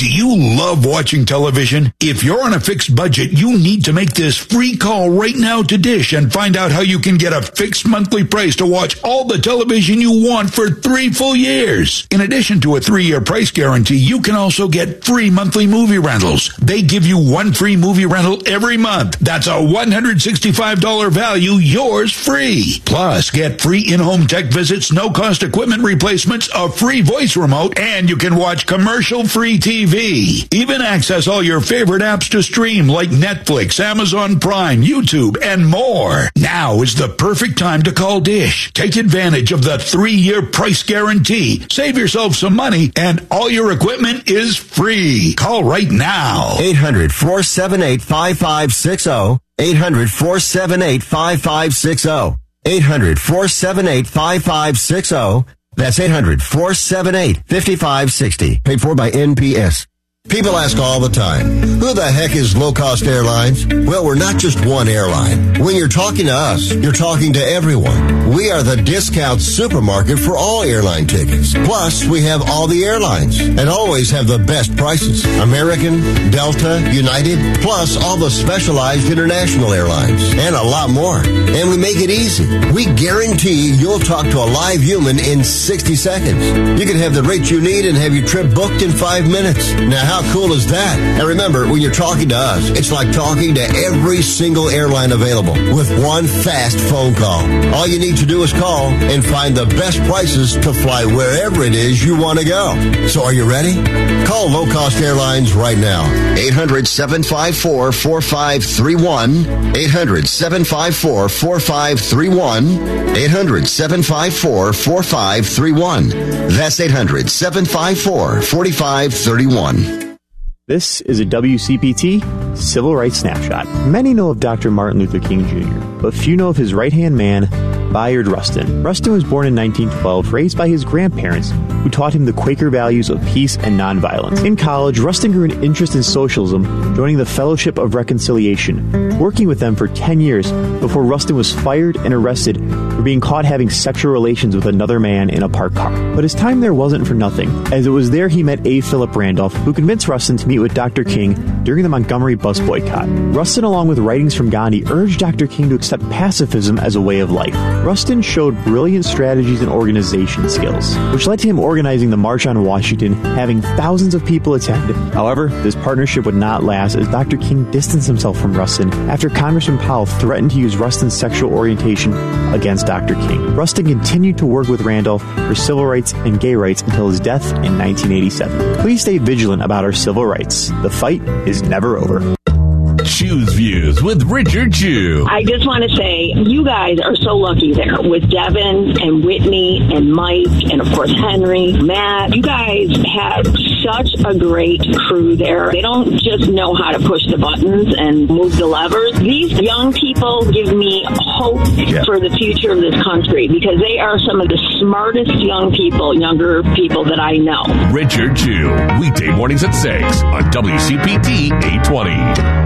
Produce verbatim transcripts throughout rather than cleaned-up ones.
Do you love watching television? If you're on a fixed budget, you need to make this free call right now to Dish and find out how you can get a fixed monthly price to watch all the television you want for three full years. In addition to a three-year price guarantee, you can also get free monthly movie rentals. They give you one free movie rental every month. That's a one hundred sixty-five dollars value, yours free. Plus, get free in-home tech visits, no-cost equipment replacements, a free voice remote, and you can watch commercial-free T V. Even access all your favorite apps to stream like Netflix, Amazon Prime, YouTube, and more. Now is the perfect time to call Dish. Take advantage of the three-year price guarantee. Save yourself some money, and all your equipment is free. Call right now. eight hundred, four seven eight, five five six zero. eight hundred, four seven eight, five five six zero. eight hundred, four seven eight, five five six zero. That's eight hundred, four seven eight, five five six zero. Paid for by N P S. People ask all the time, who the heck is Low Cost Airlines? Well, we're not just one airline. When you're talking to us, you're talking to everyone. We are the discount supermarket for all airline tickets. Plus, we have all the airlines and always have the best prices. American, Delta, United, plus all the specialized international airlines and a lot more. And we make it easy. We guarantee you'll talk to a live human in sixty seconds. You can have the rate you need and have your trip booked in five minutes. Now, how How cool is that? And remember, when you're talking to us, it's like talking to every single airline available with one fast phone call. All you need to do is call and find the best prices to fly wherever it is you want to go. So are you ready? Call Low Cost Airlines right now. eight hundred, seven five four, four five three one. eight hundred, seven five four, four five three one. eight hundred, seven five four, four five three one. That's eight hundred, seven five four, four five three one. This is a W C P T Civil Rights Snapshot. Many know of Doctor Martin Luther King Junior, but few know of his right-hand man, Bayard Rustin. Rustin was born in nineteen twelve, raised by his grandparents, who taught him the Quaker values of peace and nonviolence. In college, Rustin grew an interest in socialism, joining the Fellowship of Reconciliation, working with them for ten years before Rustin was fired and arrested for being caught having sexual relations with another man in a parked car. But his time there wasn't for nothing, as it was there he met A. Philip Randolph, who convinced Rustin to meet with Doctor King during the Montgomery bus boycott. Rustin, along with writings from Gandhi, urged Doctor King to accept pacifism as a way of life. Rustin showed brilliant strategies and organization skills, which led to him organizing the March on Washington, having thousands of people attend. However, this partnership would not last, as Doctor King distanced himself from Rustin after Congressman Powell threatened to use Rustin's sexual orientation against Doctor King. Rustin continued to work with Randolph for civil rights and gay rights until his death in nineteen eighty-seven. Please stay vigilant about our civil rights. The fight is never over. Choose Views with Richard Chew. I just want to say, you guys are so lucky there with Devin and Whitney and Mike and, of course, Henry, Matt. You guys have such a great crew there. They don't just know how to push the buttons and move the levers. These young people give me hope yeah. for the future of this country, because they are some of the smartest young people, younger people that I know. Richard Chew, weekday mornings at six on W C P T eight twenty.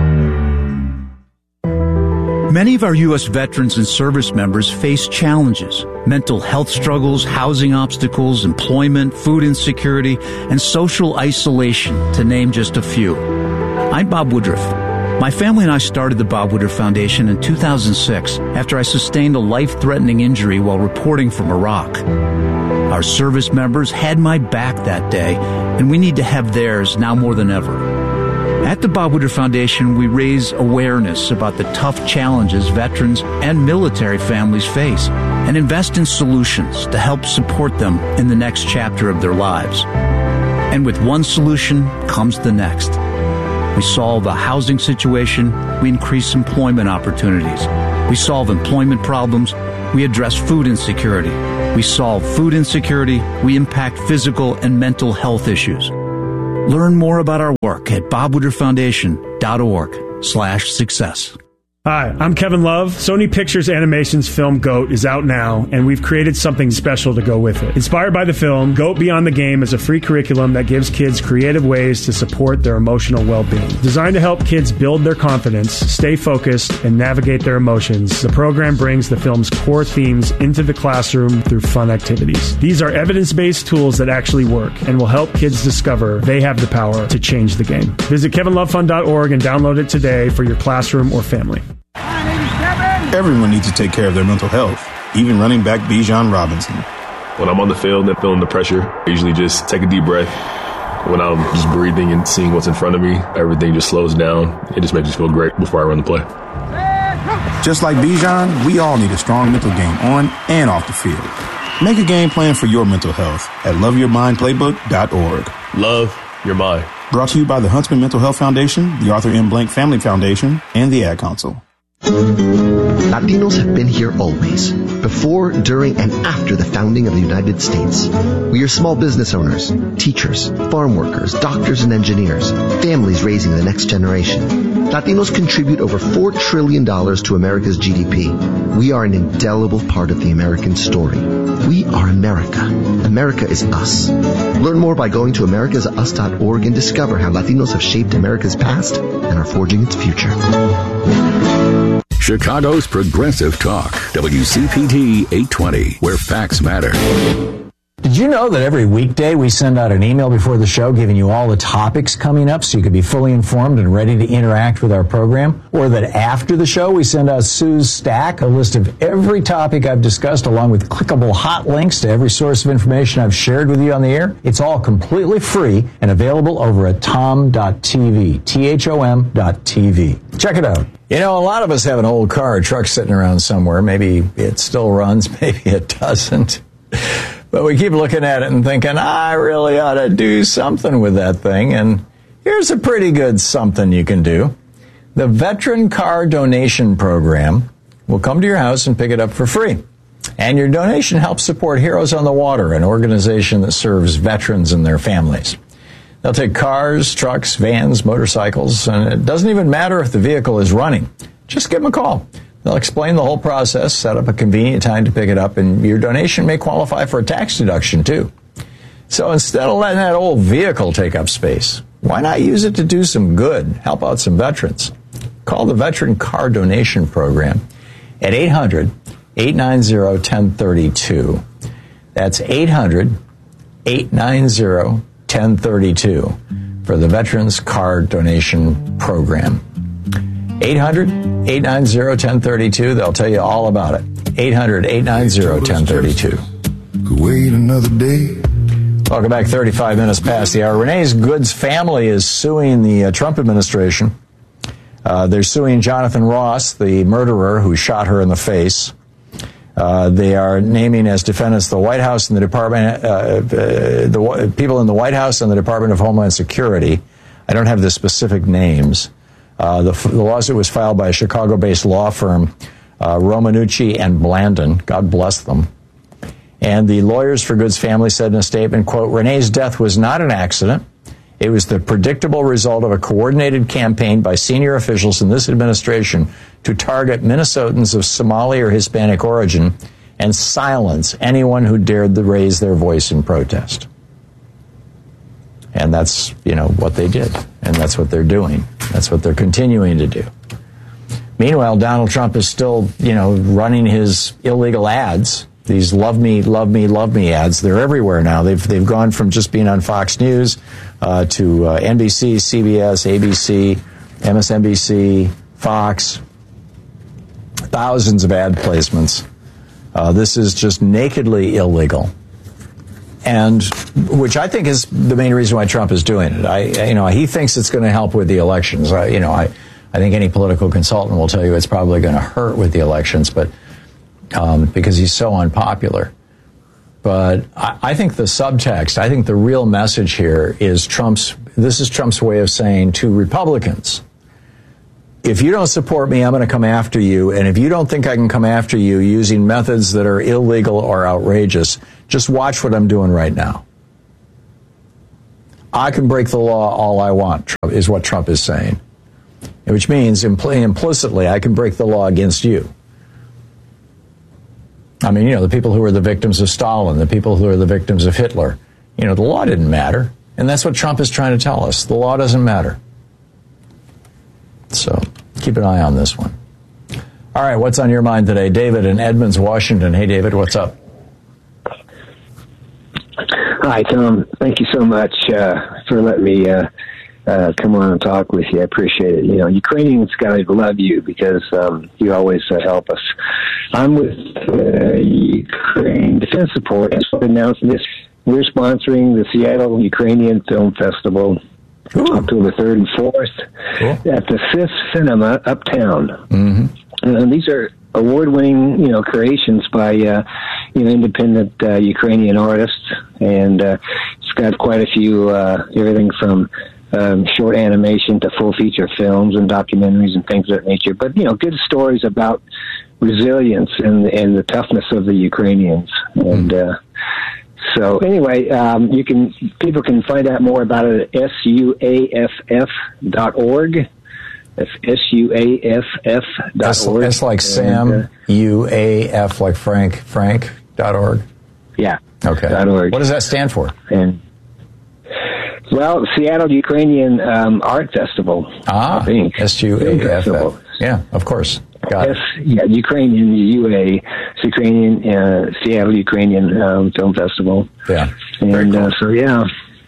Many of our U S veterans and service members face challenges: mental health struggles, housing obstacles, employment, food insecurity, and social isolation, to name just a few. I'm Bob Woodruff. My family and I started the Bob Woodruff Foundation in two thousand six after I sustained a life-threatening injury while reporting from Iraq. Our service members had my back that day, and we need to have theirs now more than ever. At the Bob Woodruff Foundation, we raise awareness about the tough challenges veterans and military families face and invest in solutions to help support them in the next chapter of their lives. And with one solution comes the next. We solve a housing situation, we increase employment opportunities. We solve employment problems, we address food insecurity. We solve food insecurity, we impact physical and mental health issues. Learn more about our work at bob woodruff foundation dot org slash success. Hi, I'm Kevin Love. Sony Pictures Animation's film GOAT is out now, and we've created something special to go with it. Inspired by the film, GOAT Beyond the Game is a free curriculum that gives kids creative ways to support their emotional well-being. Designed to help kids build their confidence, stay focused, and navigate their emotions, the program brings the film's core themes into the classroom through fun activities. These are evidence-based tools that actually work and will help kids discover they have the power to change the game. Visit kevin love fund dot org and download it today for your classroom or family. Everyone needs to take care of their mental health, even running back Bijan Robinson. When I'm on the field and feeling the pressure, I usually just take a deep breath. When I'm just breathing and seeing what's in front of me, everything just slows down. It just makes me feel great before I run the play. Just like Bijan, we all need a strong mental game on and off the field. Make a game plan for your mental health at love your mind playbook dot org. Love your mind. Brought to you by the Huntsman Mental Health Foundation, the Arthur M. Blank Family Foundation, and the Ad Council. Latinos have been here always, before, during, and after the founding of the United States. We are small business owners, teachers, farm workers, doctors and engineers, families raising the next generation. Latinos contribute over four trillion dollars to America's G D P. We are an indelible part of the American story. We are America. America is us. Learn more by going to americas us dot org and discover how Latinos have shaped America's past and are forging its future. Chicago's Progressive Talk, W C P T eight twenty, where facts matter. Did you know that every weekday we send out an email before the show giving you all the topics coming up so you can be fully informed and ready to interact with our program? Or that after the show we send out Sue's Stack, a list of every topic I've discussed along with clickable hot links to every source of information I've shared with you on the air? It's all completely free and available over at tom dot t v, T H O M dot T V. Check it out. You know, a lot of us have an old car or truck sitting around somewhere. Maybe it still runs, maybe it doesn't. But we keep looking at it and thinking, I really ought to do something with that thing. And here's a pretty good something you can do. The Veteran Car Donation Program will come to your house and pick it up for free. And your donation helps support Heroes on the Water, an organization that serves veterans and their families. They'll take cars, trucks, vans, motorcycles, and it doesn't even matter if the vehicle is running. Just give them a call. They'll explain the whole process, set up a convenient time to pick it up, and your donation may qualify for a tax deduction, too. So instead of letting that old vehicle take up space, why not use it to do some good, help out some veterans? Call the Veteran Car Donation Program at eight hundred, eight nine zero, one zero three two. That's eight hundred, eight nine zero, one zero three two for the Veterans Car Donation Program. eight hundred, eight nine zero, one zero three two. They'll tell you all about it. eight hundred, eight nine zero, one zero three two. Wait another day. Welcome back. thirty-five minutes past the hour. Renee's Goods family is suing the uh, Trump administration. Uh, they're suing Jonathan Ross, the murderer who shot her in the face. Uh, they are naming as defendants the White House and the Department, uh, uh, the people in the White House and the Department of Homeland Security. I don't have the specific names. Uh, the, the lawsuit was filed by a Chicago-based law firm, uh, Romanucci and Blandon. God bless them. And the Lawyers for Goods family said in a statement, quote, Renee's death was not an accident. It was the predictable result of a coordinated campaign by senior officials in this administration to target Minnesotans of Somali or Hispanic origin and silence anyone who dared to raise their voice in protest. And that's, you know, what they did. And that's what they're doing. That's what they're continuing to do. Meanwhile, Donald Trump is still, you know, running his illegal ads. These love me, love me, love me ads. They're everywhere now. They've they've gone from just being on Fox News uh, to uh, N B C, C B S, A B C, M S N B C, Fox. Thousands of ad placements. Uh, this is just nakedly illegal. And which I think is the main reason why Trump is doing it. I, you know, he thinks it's going to help with the elections. I, you know, I, I think any political consultant will tell you it's probably going to hurt with the elections, but um, because he's so unpopular. But I, I think the subtext, I think the real message here is Trump's. This is Trump's way of saying to Republicans, if you don't support me, I'm going to come after you. And if you don't think I can come after you using methods that are illegal or outrageous, just watch what I'm doing right now. I can break the law all I want, is what Trump is saying. which means impl- implicitly I can break the law against you. I mean, you know, the people who are the victims of Stalin, the people who are the victims of Hitler, you know, the law didn't matter. And that's what Trump is trying to tell us. The law doesn't matter. So keep an eye on this one. All right, what's on your mind today? David in Edmonds, Washington. Hey, David, what's up? Hi, Tom. Thank you so much uh, for letting me uh, uh, come on and talk with you. I appreciate it. You know, Ukrainians gotta love you because um, you always uh, help us. I'm with uh, Ukraine Defense Support. As I announced this, we're sponsoring the Seattle Ukrainian Film Festival, Ooh. October third and fourth, cool. at the Fifth Cinema Uptown. Mm-hmm. And these are award-winning, you know, creations by, uh, you know, independent uh, Ukrainian artists, and uh, it's got quite a few, uh, everything from um, short animation to full-feature films and documentaries and things of that nature. But, you know, good stories about resilience and, and the toughness of the Ukrainians. And uh, so, anyway, um, you can people can find out more about it at S U A F F dot org. That's S U A F F dot org. That's like Sam, and, uh, U A F like Frank, Frank dot org? Yeah. Okay. Dot org. What does that stand for? And, well, Seattle Ukrainian um, Art Festival. Ah, I think. S U A F F. Yeah, of course. Got yes, it. Yeah, Ukrainian, U A, Ukrainian, uh, Seattle Ukrainian um, Film Festival. Yeah. And cool. uh, so, yeah.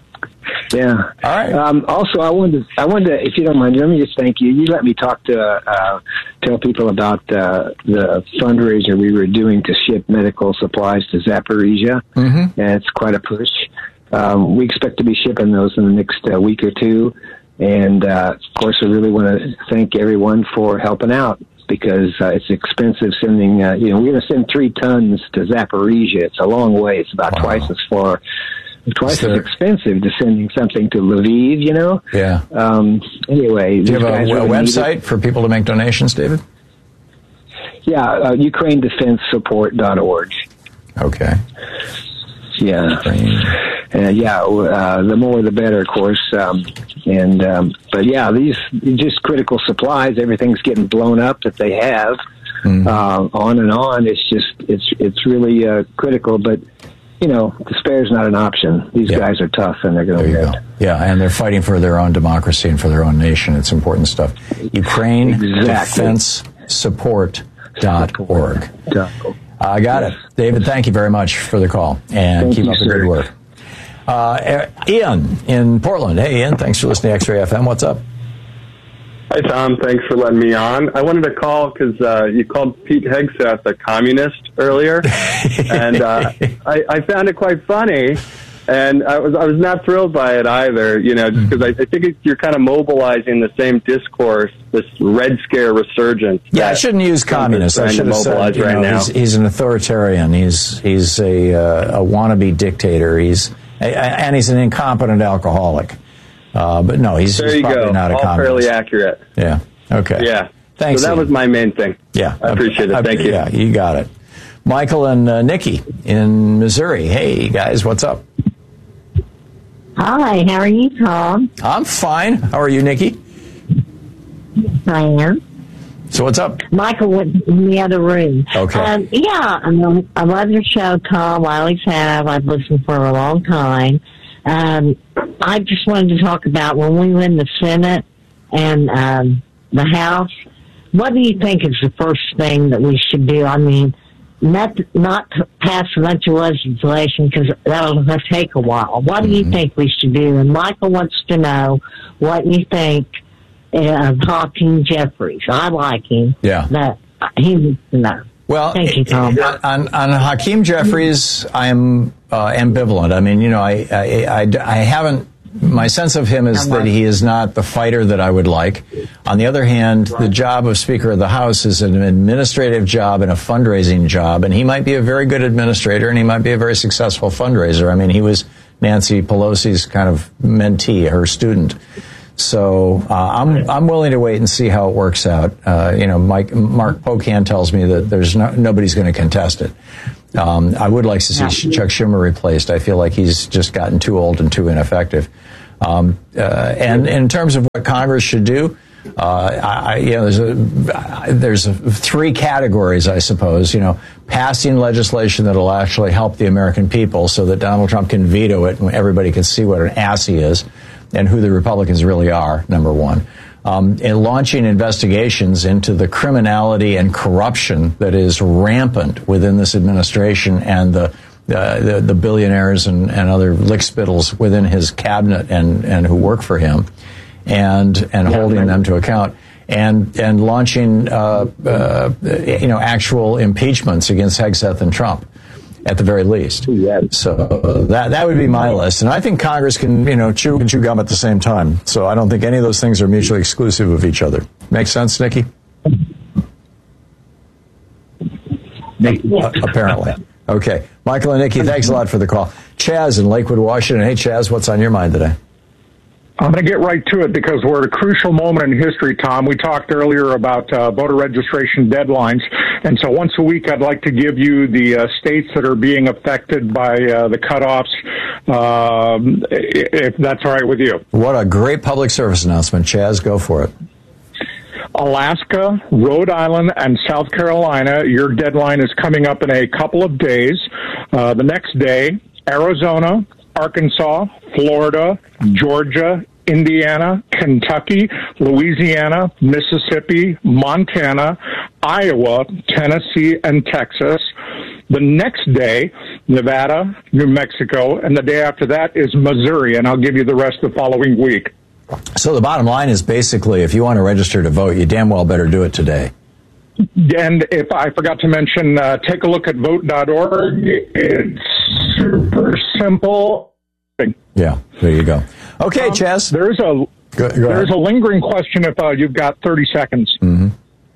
Yeah. All right. Um, also, I wanted, to, I wanted to, if you don't mind, let me just thank you. You let me talk to, uh, tell people about uh, the fundraiser we were doing to ship medical supplies to Zaporizhia. Mm-hmm. And it's quite a push. Um, we expect to be shipping those in the next uh, week or two. And, uh, of course, I really want to thank everyone for helping out because uh, it's expensive sending, uh, you know, we're going to send three tons to Zaporizhia. It's a long way. It's about wow. twice as far. Twice as expensive to sending something to Lviv, you know? Yeah. Um, anyway. Do you have a, a website for people to make donations, David? Yeah, uh, Ukraine Defense Support dot org. Okay. Yeah. Uh, yeah, uh, the more the better, of course. Um, and um, But, yeah, these just critical supplies, everything's getting blown up that they have. Mm-hmm. Uh, on and on. It's just, it's, it's really uh, critical, but... You know, despair is not an option. These yeah. guys are tough, and they're going to win. Yeah, and they're fighting for their own democracy and for their own nation. It's important stuff. Ukraine Defense Support dot org. I got it. David, thank you very much for the call, and thank keep you, up the sir. good work. Uh, Ian in Portland. Hey, Ian, thanks for listening to X-Ray F M. What's up? Hi, Tom. Thanks for letting me on. I wanted to call because uh, you called Pete Hegseth a communist earlier, and uh, I, I found it quite funny, and I was I was not thrilled by it either. You know, just because I, I think it, you're kind of mobilizing the same discourse, this Red Scare resurgence. Yeah, I shouldn't use communist. I should have said, you know, right he's, he's an authoritarian. He's he's a uh, a wannabe dictator. He's and he's an incompetent alcoholic. Uh, but no, he's, he's probably go. not a All communist. fairly accurate. Yeah. Okay. Yeah. Thanks. So that Ian. was my main thing. Yeah. I appreciate I, it. Thank I, you. Yeah, you got it. Michael and uh, Nikki in Missouri. Hey, guys, what's up? Hi, how are you, Tom? I'm fine. How are you, Nikki? I am. So what's up? Michael went in the other room. Okay. Um, yeah, I, know, I love your show, Tom. I always have. I've listened for a long time. Um, I just wanted to talk about when we win the Senate and um, the House, what do you think is the first thing that we should do? I mean, not not to pass a bunch of legislation because that'll take a while. What do you mm-hmm. think we should do? And Michael wants to know what you think of Hakeem Jeffries. I like him. Yeah. But he needs to know. Well, thank you, Tom. On, on Hakeem Jeffries, I'm uh, ambivalent. I mean, you know, I, I, I, I haven't, my sense of him is that he is not the fighter that I would like. On the other hand, the job of Speaker of the House is an administrative job and a fundraising job, and he might be a very good administrator and he might be a very successful fundraiser. I mean, he was Nancy Pelosi's kind of mentee, her student. So uh, I'm I'm willing to wait and see how it works out. Uh, you know, Mike Mark Pocan tells me that there's no, nobody's going to contest it. Um, I would like to see yeah. Chuck Schumer replaced. I feel like he's just gotten too old and too ineffective. Um, uh, and in terms of what Congress should do, Uh, I, you know, there's a, there's a, three categories, I suppose. You know, passing legislation that will actually help the American people, so that Donald Trump can veto it and everybody can see what an ass he is and who the Republicans really are. Number one, um, and launching investigations into the criminality and corruption that is rampant within this administration and the uh, the, the billionaires and, and other lickspittles within his cabinet and and who work for him. And and yeah, holding them to account, and and launching uh, uh, you know actual impeachments against Hegseth and Trump, at the very least. Yeah. So uh, that that would be my list, and I think Congress can you know chew and chew gum at the same time. So I don't think any of those things are mutually exclusive of each other. Make sense, Nikki? Uh, apparently. Okay, Michael and Nikki, thanks a lot for the call. Chaz in Lakewood, Washington. Hey, Chaz, what's on your mind today? I'm going to get right to it because we're at a crucial moment in history, Tom. We talked earlier about uh, voter registration deadlines, and so once a week I'd like to give you the uh, states that are being affected by uh, the cutoffs, um, if that's all right with you. What a great public service announcement, Chaz. Go for it. Alaska, Rhode Island, and South Carolina, your deadline is coming up in a couple of days. Uh, the next day, Arizona, Arkansas, Florida, Georgia, Indiana, Kentucky, Louisiana, Mississippi, Montana, Iowa, Tennessee, and Texas. The next day, Nevada, New Mexico, and the day after that is Missouri, and I'll give you the rest the following week. So the bottom line is basically, if you want to register to vote, you damn well better do it today. And if I forgot to mention, uh, take a look at vote dot org. It's super simple. Yeah, there you go. Okay, um, Chaz. There's a go, go there's ahead. a lingering question if uh, you've got thirty seconds. Mm-hmm.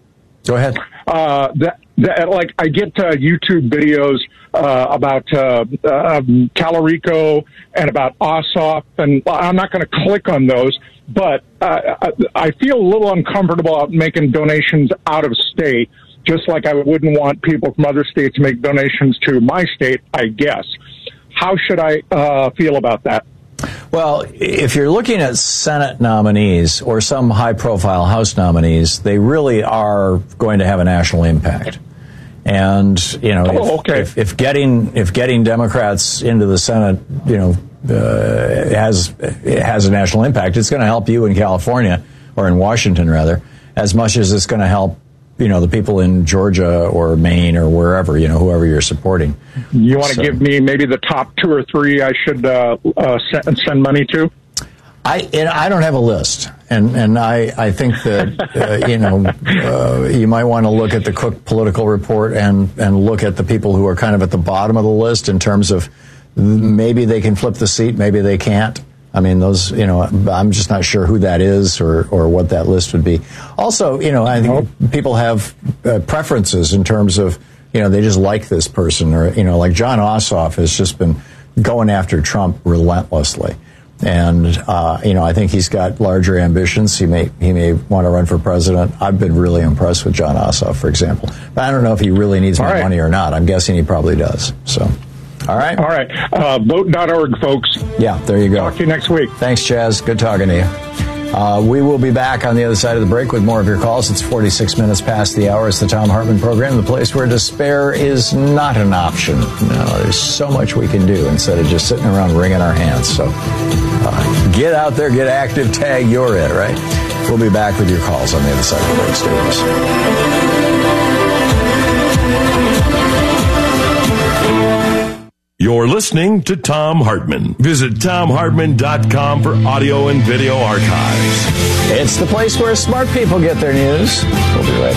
Go ahead. Uh, that, that like I get uh, YouTube videos uh, about uh, um, Talarico and about Ossoff, and I'm not going to click on those. But uh, I feel a little uncomfortable about making donations out of state, just like I wouldn't want people from other states to make donations to my state, I guess. How should I uh, feel about that? Well, if you're looking at Senate nominees or some high-profile House nominees, they really are going to have a national impact. And, you know, oh, if, okay. if, if getting if getting Democrats into the Senate, you know, uh, has has a national impact, it's going to help you in California, or in Washington, rather, as much as it's going to help, you know, the people in Georgia or Maine or wherever, you know, whoever you're supporting. You want to so, give me maybe the top two or three I should uh, uh, send, send money to? I and I don't have a list, and and I I think that uh, you know uh, you might want to look at the Cook Political Report and and look at the people who are kind of at the bottom of the list in terms of maybe they can flip the seat, maybe they can't. I mean, those, you know, I'm just not sure who that is or, or what that list would be. Also, you know, I think people have uh, preferences in terms of, you know, they just like this person, or, you know, like John Ossoff has just been going after Trump relentlessly. And, uh, you know, I think he's got larger ambitions. He may he may want to run for president. I've been really impressed with John Ossoff, for example. But I don't know if he really needs my money or not. I'm guessing he probably does. So, all right. All right. Uh, vote dot org, folks. Yeah, there you go. Talk to you next week. Thanks, Chaz. Good talking to you. Uh, we will be back on the other side of the break with more of your calls. It's forty-six minutes past the hour. It's the Thom Hartmann Program, the place where despair is not an option. No, there's so much we can do instead of just sitting around wringing our hands. So uh, get out there, get active, tag, you're it, right? We'll be back with your calls on the other side of the break. Stay with us. You're listening to Thom Hartmann. Visit Thom Hartmann dot com for audio and video archives. It's the place where smart people get their news. We'll be right back.